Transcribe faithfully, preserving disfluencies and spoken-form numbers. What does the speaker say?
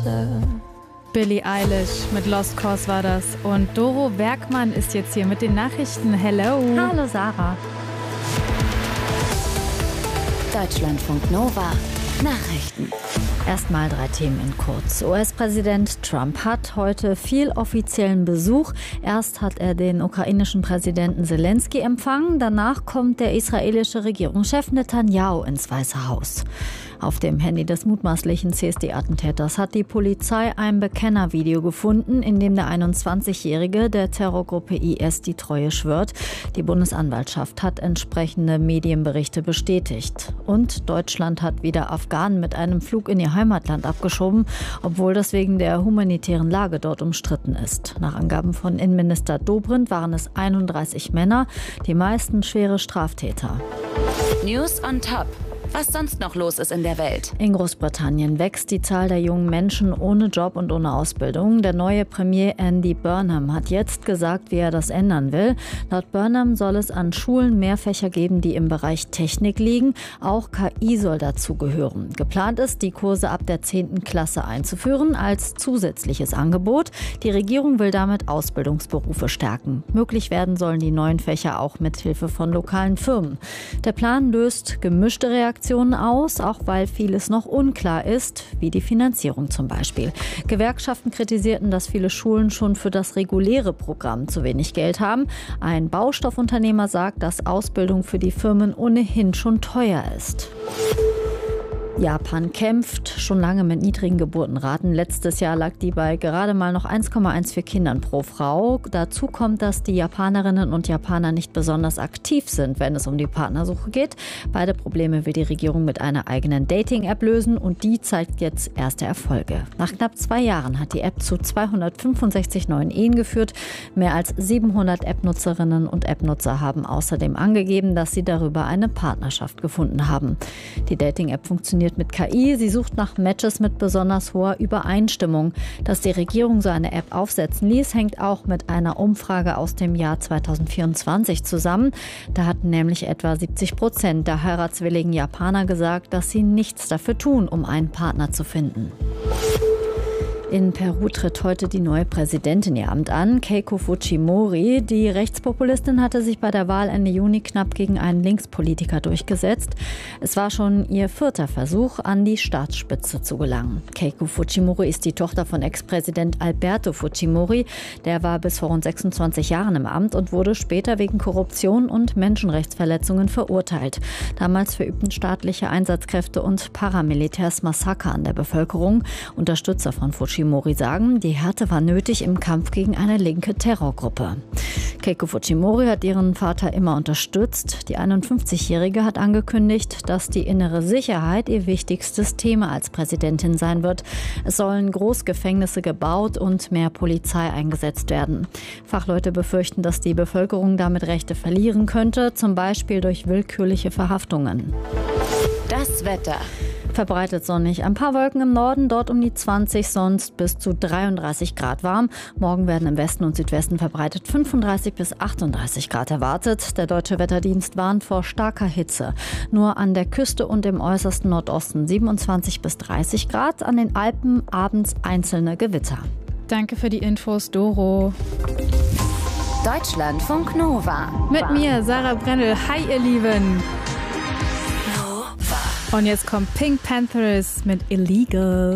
together. Billie Eilish mit Lost Cause war das. Und Doro Werkmann ist jetzt hier mit den Nachrichten. Hello. Hallo Sarah. Deutschlandfunk Nova. Nachrichten. Erstmal drei Themen in kurz. U S-Präsident Trump hat heute viel offiziellen Besuch. Erst hat er den ukrainischen Präsidenten Zelensky empfangen. Danach kommt der israelische Regierungschef Netanyahu ins Weiße Haus. Auf dem Handy des mutmaßlichen C S D-Attentäters hat die Polizei ein Bekennervideo gefunden, in dem der einundzwanzigjährige der Terrorgruppe I S die Treue schwört. Die Bundesanwaltschaft hat entsprechende Medienberichte bestätigt. Und Deutschland hat wieder Afghanen mit einem Flug in ihr Heimatland abgeschoben, obwohl das wegen der humanitären Lage dort umstritten ist. Nach Angaben von Innenminister Dobrindt waren es einunddreißig Männer, die meisten schwere Straftäter. News on Top. Was sonst noch los ist in der Welt. In Großbritannien wächst die Zahl der jungen Menschen ohne Job und ohne Ausbildung. Der neue Premier Andy Burnham hat jetzt gesagt, wie er das ändern will. Laut Burnham soll es an Schulen mehr Fächer geben, die im Bereich Technik liegen. Auch K I soll dazugehören. Geplant ist, die Kurse ab der zehnten Klasse einzuführen als zusätzliches Angebot. Die Regierung will damit Ausbildungsberufe stärken. Möglich werden sollen die neuen Fächer auch mit Hilfe von lokalen Firmen. Der Plan löst gemischte Reaktionen aus, auch weil vieles noch unklar ist, wie die Finanzierung zum Beispiel. Gewerkschaften kritisierten, dass viele Schulen schon für das reguläre Programm zu wenig Geld haben. Ein Baustoffunternehmer sagt, dass Ausbildung für die Firmen ohnehin schon teuer ist. Japan kämpft schon lange mit niedrigen Geburtenraten. Letztes Jahr lag die bei gerade mal noch eins Komma vierzehn Kindern pro Frau. Dazu kommt, dass die Japanerinnen und Japaner nicht besonders aktiv sind, wenn es um die Partnersuche geht. Beide Probleme will die Regierung mit einer eigenen Dating-App lösen und die zeigt jetzt erste Erfolge. Nach knapp zwei Jahren hat die App zu zweihundertfünfundsechzig neuen Ehen geführt. Mehr als siebenhundert App-Nutzerinnen und App-Nutzer haben außerdem angegeben, dass sie darüber eine Partnerschaft gefunden haben. Die Dating-App funktioniert mit K I. Sie sucht nach Matches mit besonders hoher Übereinstimmung. Dass die Regierung so eine App aufsetzen ließ, hängt auch mit einer Umfrage aus dem Jahr zweitausendvierundzwanzig zusammen. Da hatten nämlich etwa siebzig Prozent der heiratswilligen Japaner gesagt, dass sie nichts dafür tun, um einen Partner zu finden. In Peru tritt heute die neue Präsidentin ihr Amt an, Keiko Fujimori. Die Rechtspopulistin hatte sich bei der Wahl Ende Juni knapp gegen einen Linkspolitiker durchgesetzt. Es war schon ihr vierter Versuch, an die Staatsspitze zu gelangen. Keiko Fujimori ist die Tochter von Ex-Präsident Alberto Fujimori. Der war bis vor rund sechsundzwanzig Jahren im Amt und wurde später wegen Korruption und Menschenrechtsverletzungen verurteilt. Damals verübten staatliche Einsatzkräfte und Paramilitärs Massaker an der Bevölkerung. Unterstützer von Fujimori Fujimori sagen, die Härte war nötig im Kampf gegen eine linke Terrorgruppe. Keiko Fujimori hat ihren Vater immer unterstützt. Die einundfünfzigjährige hat angekündigt, dass die innere Sicherheit ihr wichtigstes Thema als Präsidentin sein wird. Es sollen Großgefängnisse gebaut und mehr Polizei eingesetzt werden. Fachleute befürchten, dass die Bevölkerung damit Rechte verlieren könnte, zum Beispiel durch willkürliche Verhaftungen. Das Wetter. Verbreitet sonnig. Ein paar Wolken im Norden, dort um die zwanzig, sonst bis zu dreiunddreißig Grad warm. Morgen werden im Westen und Südwesten verbreitet fünfunddreißig bis achtunddreißig Grad erwartet. Der Deutsche Wetterdienst warnt vor starker Hitze. Nur an der Küste und im äußersten Nordosten siebenundzwanzig bis dreißig Grad, an den Alpen abends einzelne Gewitter. Danke für die Infos, Doro. Deutschlandfunk Nova. Mit mir, Sarah Brennel. Hi, ihr Lieben. Und jetzt kommt Pink Panthers mit Illegal.